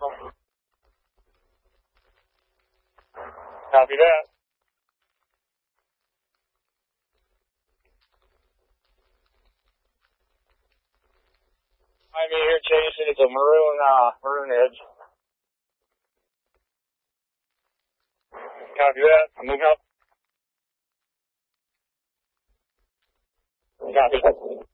Copy that. Find me here chasing. It's a maroon edge. Copy that. I'm moving up. Copy.